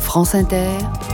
France Inter,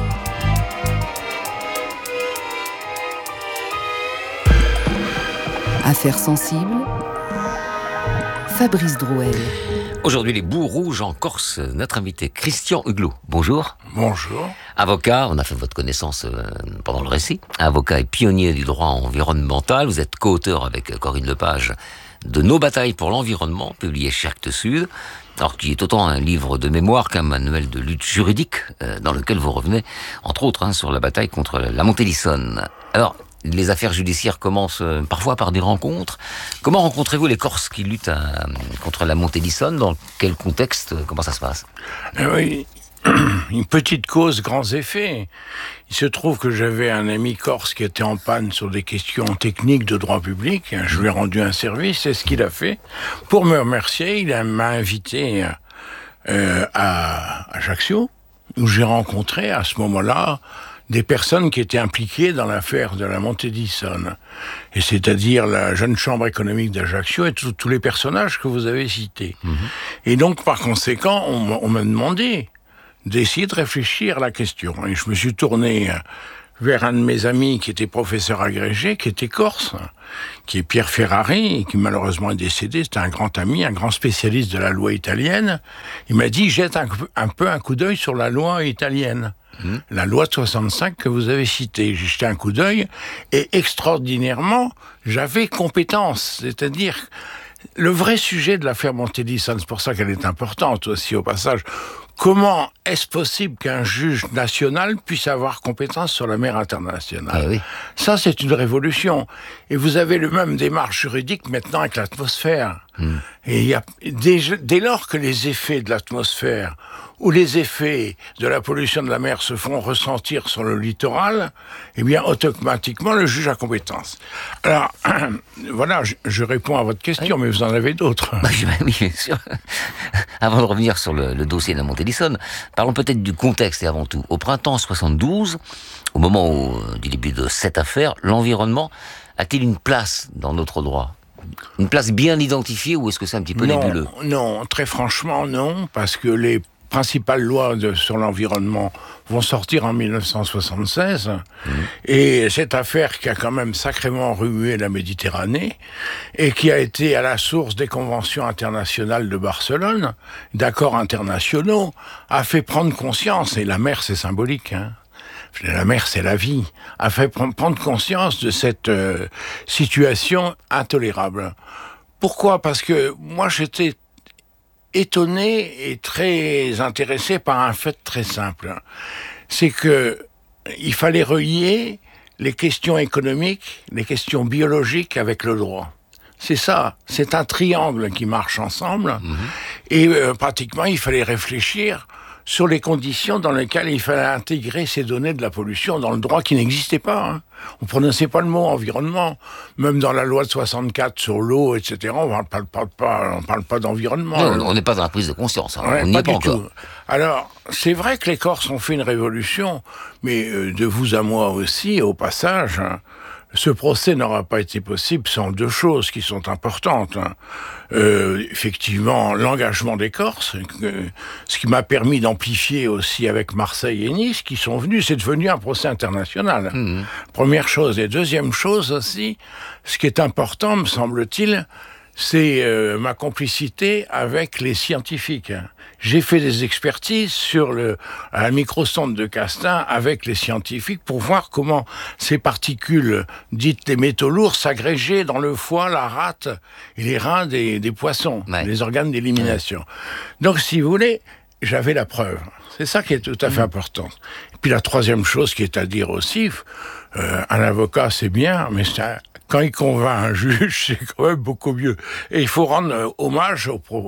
Affaires sensibles, Fabrice Drouel. Aujourd'hui, les bouts rouges en Corse. Notre invité, Christian Huglot. Bonjour. Bonjour. Avocat, on a fait votre connaissance pendant le récit. Avocat et pionnier du droit environnemental. Vous êtes co-auteur avec Corinne Lepage de Nos batailles pour l'environnement, publié chez Actes Sud. Alors, qui est autant un livre de mémoire qu'un manuel de lutte juridique, dans lequel vous revenez, entre autres, sur la bataille contre la montée d'Issonne. Alors, les affaires judiciaires commencent parfois par des rencontres. Comment rencontrez-vous les Corses qui luttent contre la montée d'Issonne? Dans quel contexte? Comment ça se passe? Oui, une petite cause, grands effets. Il se trouve que j'avais un ami corse qui était en panne sur des questions techniques de droit public. Je lui ai rendu un service, c'est ce qu'il a fait. Pour me remercier, il m'a invité à Ajaccio, où j'ai rencontré à ce moment-là des personnes qui étaient impliquées dans l'affaire de la montée d'Issonne. Et c'est-à-dire la jeune chambre économique d'Ajaccio et tous les personnages que vous avez cités. Et donc, par conséquent, on m'a demandé d'essayer de réfléchir à la question. Et je me suis tourné vers un de mes amis qui était professeur agrégé, qui était corse, qui est Pierre Ferrari, et qui malheureusement est décédé. C'était un grand ami, un grand spécialiste de la loi italienne. Il m'a dit, jette un peu un coup d'œil sur la loi italienne. La loi de 65 que vous avez citée. J'ai jeté un coup d'œil et extraordinairement, j'avais compétence. C'est-à-dire, le vrai sujet de l'affaire montée d'Issonne, c'est pour ça qu'elle est importante aussi au passage. Comment est-ce possible qu'un juge national puisse avoir compétence sur la mer internationale? Ah oui. Ça, c'est une révolution. Et vous avez le même démarche juridique maintenant avec l'atmosphère. Et il y a, dès lors que les effets de l'atmosphère ou les effets de la pollution de la mer se font ressentir sur le littoral, eh bien, automatiquement, le juge a compétence. Alors, voilà, je réponds à votre question, mais vous en avez d'autres. Oui, bien sûr. Avant de revenir sur le dossier de la montée d'Issonne, parlons peut-être du contexte et avant tout. Au printemps 72, au moment du début de cette affaire, l'environnement a-t-il une place dans notre droit? Une place bien identifiée ou est-ce que c'est un petit peu nébuleux? Non, très franchement, non, parce que les principales lois sur l'environnement vont sortir en 1976. Et cette affaire qui a quand même sacrément remué la Méditerranée et qui a été à la source des conventions internationales de Barcelone, d'accords internationaux, a fait prendre conscience, et la mer c'est symbolique, la mer, c'est la vie, a fait prendre conscience de cette situation intolérable. Pourquoi? Parce que moi, j'étais étonné et très intéressé par un fait très simple. C'est que il fallait relier les questions économiques, les questions biologiques avec le droit. C'est ça, c'est un triangle qui marche ensemble. Et pratiquement, il fallait réfléchir sur les conditions dans lesquelles il fallait intégrer ces données de la pollution dans le droit qui n'existait pas. On ne prononçait pas le mot environnement. Même dans la loi de 64 sur l'eau, etc., on ne parle pas d'environnement. Non, on n'est pas dans la prise de conscience. On n'y est pas encore. Tout. Alors, c'est vrai que les Corses ont fait une révolution, mais de vous à moi aussi, au passage, ce procès n'aura pas été possible sans deux choses qui sont importantes. Effectivement, l'engagement des Corses, ce qui m'a permis d'amplifier aussi avec Marseille et Nice, qui sont venus, c'est devenu un procès international. Première chose. Et deuxième chose aussi, ce qui est important, me semble-t-il, c'est ma complicité avec les scientifiques. J'ai fait des expertises à la microsonde de Castin avec les scientifiques pour voir comment ces particules dites des métaux lourds s'agrégeaient dans le foie, la rate et les reins des poissons, les organes d'élimination. Donc, si vous voulez, j'avais la preuve. C'est ça qui est tout à fait important. Et puis la troisième chose qui est à dire aussi, un avocat c'est bien, mais quand il convainc un juge, c'est quand même beaucoup mieux. Et il faut rendre hommage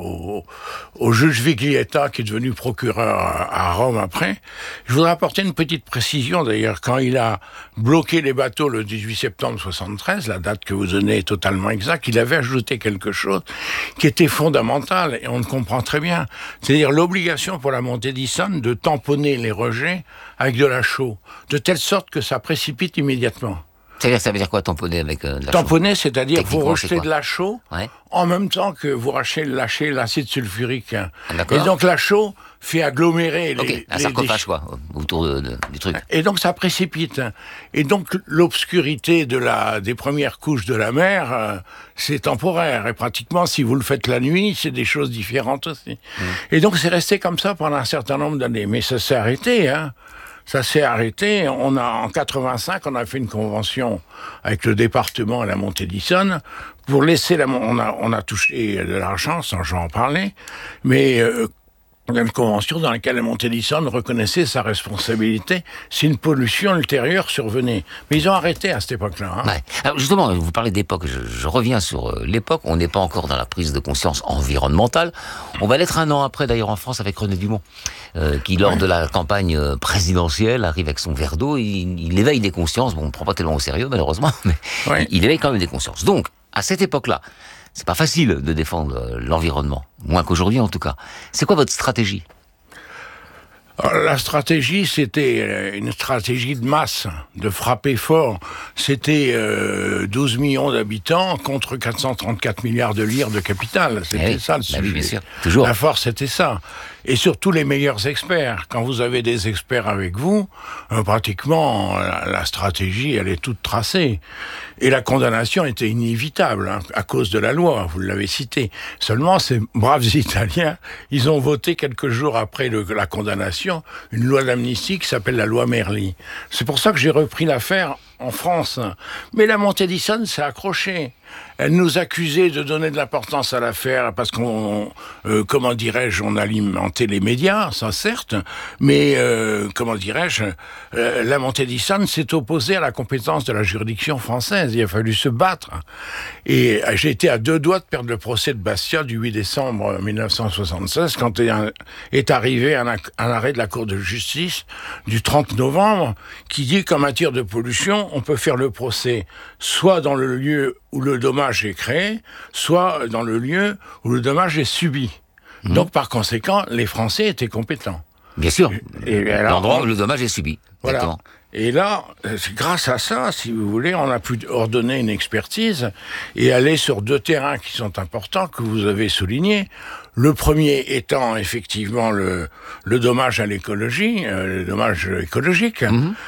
au juge Viglietta, qui est devenu procureur à Rome après. Je voudrais apporter une petite précision, d'ailleurs. Quand il a bloqué les bateaux le 18 septembre 73, la date que vous donnez est totalement exacte, il avait ajouté quelque chose qui était fondamental, et on le comprend très bien. C'est-à-dire l'obligation pour la montée d'Issonne de tamponner les rejets avec de la chaux, de telle sorte que ça précipite immédiatement. C'est-à-dire, ça veut dire quoi, tamponner avec de la chaux? Tamponner, c'est-à-dire vous Techniquement, c'est rejetez quoi? de la chaux Ouais. en même temps que vous lâchez l'acide sulfurique. D'accord. Et donc la chaux fait agglomérer Ok, les... un sarcophage, quoi, autour du truc. Et donc ça précipite. Et donc l'obscurité des premières couches de la mer, c'est temporaire. Et pratiquement, si vous le faites la nuit, c'est des choses différentes aussi. Et donc c'est resté comme ça pendant un certain nombre d'années. Mais ça s'est arrêté, hein. Ça s'est arrêté. En 85, on a fait une convention avec le département et la montée d'Issonne pour laisser on a touché de l'argent, sans je vais en parler, mais on a une convention dans laquelle la montée d'Issonne reconnaissait sa responsabilité si une pollution ultérieure survenait. Mais ils ont arrêté à cette époque-là. Hein. Ouais. Alors justement, vous parlez d'époque, je reviens sur l'époque, on n'est pas encore dans la prise de conscience environnementale. On va l'être un an après, d'ailleurs, en France, avec René Dumont, qui, lors de la campagne présidentielle, arrive avec son verre d'eau, il éveille des consciences. Bon, on ne prend pas tellement au sérieux, malheureusement, mais il éveille quand même des consciences. Donc, à cette époque-là, c'est pas facile de défendre l'environnement, moins qu'aujourd'hui en tout cas. C'est quoi votre stratégie ? La stratégie, c'était une stratégie de masse, de frapper fort. C'était 12 millions d'habitants contre 434 milliards de lire de capital. C'était ça le sujet. Oui, bien sûr. Toujours. La force, c'était ça. Et surtout les meilleurs experts. Quand vous avez des experts avec vous, pratiquement, la stratégie, elle est toute tracée. Et la condamnation était inévitable, hein, à cause de la loi, vous l'avez cité. Seulement, ces braves Italiens, ils ont voté quelques jours après la condamnation, une loi d'amnistie qui s'appelle la loi Merli. C'est pour ça que j'ai repris l'affaire en France. Mais la montée d'Issonne s'est accrochée. Elle nous accusait de donner de l'importance à l'affaire parce qu'on, comment dirais-je, on alimentait les médias, ça certes, mais comment dirais-je, la montée d'Issonne s'est opposée à la compétence de la juridiction française. Il a fallu se battre. Et j'ai été à 2 doigts de perdre le procès de Bastia du 8 décembre 1976 quand est arrivé un arrêt de la Cour de justice du 30 novembre qui dit qu'en matière de pollution, on peut faire le procès soit dans le lieu où le dommage est créé, soit dans le lieu où le dommage est subi. Donc, par conséquent, les Français étaient compétents. Bien sûr. Et l'endroit où le dommage est subi. Voilà. Exactement. Et là, grâce à ça, si vous voulez, on a pu ordonner une expertise et aller sur 2 terrains qui sont importants, que vous avez soulignés. Le premier étant effectivement le dommage à l'écologie, le dommage écologique.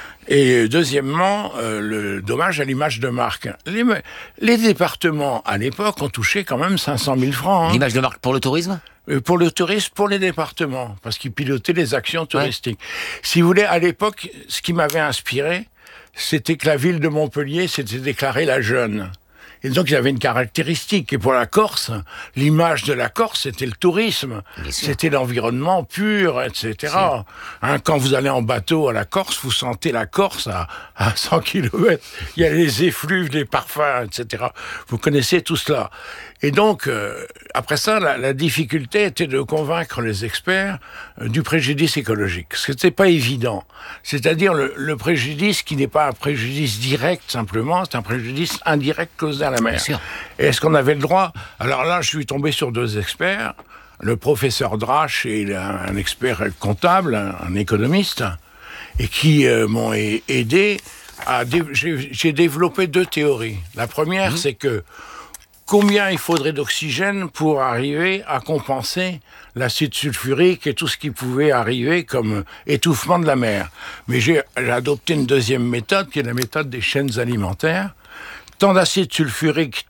Et deuxièmement, le dommage à l'image de marque. Les départements, à l'époque, ont touché quand même 500 000 francs. Hein. L'image de marque pour le tourisme ? Pour le tourisme, pour les départements, parce qu'ils pilotaient les actions touristiques. Ouais. Si vous voulez, à l'époque, ce qui m'avait inspiré, c'était que la ville de Montpellier s'était déclarée la jeune. Et donc, il y avait une caractéristique. Et pour la Corse, l'image de la Corse, c'était le tourisme. C'était l'environnement pur, etc. Hein, quand vous allez en bateau à la Corse, vous sentez la Corse à 100 km. Il y a les effluves, les parfums, etc. Vous connaissez tout cela. Et donc, après ça, la difficulté était de convaincre les experts du préjudice écologique. Ce qui n'était pas évident. C'est-à-dire le préjudice qui n'est pas un préjudice direct simplement, c'est un préjudice indirect causé à la mer. Et est-ce qu'on avait le droit ? Alors là, je suis tombé sur 2 experts, le professeur Drache et un expert comptable, un économiste, et qui m'ont aidé à... J'ai développé 2 théories. La première, c'est que combien il faudrait d'oxygène pour arriver à compenser l'acide sulfurique et tout ce qui pouvait arriver comme étouffement de la mer. Mais j'ai adopté une deuxième méthode, qui est la méthode des chaînes alimentaires. Tant d'acide sulfurique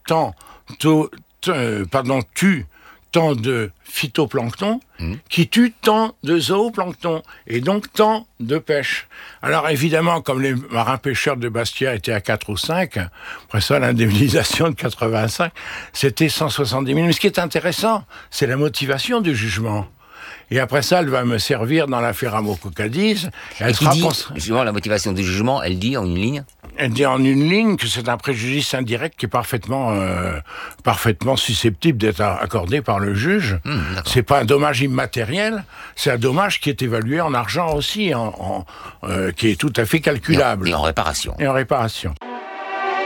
tue tant de phytoplancton, qui tue tant de zooplancton, et donc tant de pêche. Alors évidemment, comme les marins pêcheurs de Bastia étaient à 4 ou 5, après ça, l'indemnisation de 85, c'était 170 000. Mais ce qui est intéressant, c'est la motivation du jugement. Et après ça, elle va me servir dans l'affaire Amoco-Cadiz. Justement, la motivation du jugement, elle dit en une ligne ? Elle dit en une ligne que c'est un préjudice indirect qui est parfaitement susceptible d'être accordé par le juge. C'est pas un dommage immatériel, c'est un dommage qui est évalué en argent aussi, qui est tout à fait calculable. Et en réparation. Et en réparation.